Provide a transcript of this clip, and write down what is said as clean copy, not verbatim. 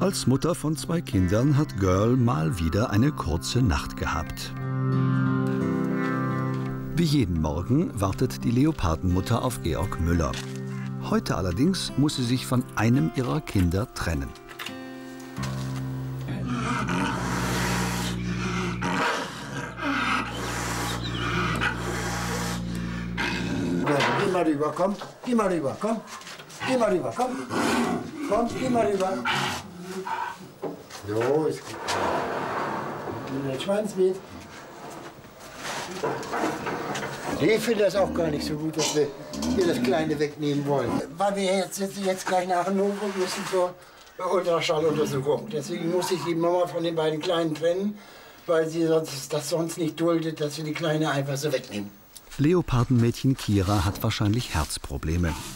Als Mutter von 2 Kindern hat Girl mal wieder eine kurze Nacht gehabt. Wie jeden Morgen wartet die Leopardenmutter auf Georg Müller. Heute allerdings muss sie sich von einem ihrer Kinder trennen. Geh mal rüber, komm. Geh mal rüber, komm. Geh mal rüber, komm. Komm, geh mal rüber. So, ist gut. Nimm den Schwanz mit. Ich finde das auch gar nicht so gut, dass wir hier das Kleine wegnehmen wollen. Weil wir jetzt gleich nach Hannover müssen zur Ultraschalluntersuchung. Deswegen muss ich die Mama von den beiden Kleinen trennen, weil sie das sonst nicht duldet, dass wir die Kleine einfach so wegnehmen. Leopardenmädchen Kira hat wahrscheinlich Herzprobleme.